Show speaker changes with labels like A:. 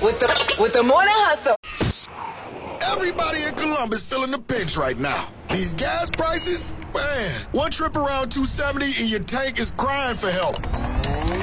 A: with the morning hustle.
B: Everybody in Columbus feeling the pinch right now. These gas prices, man, one trip around 270 and your tank is crying for help.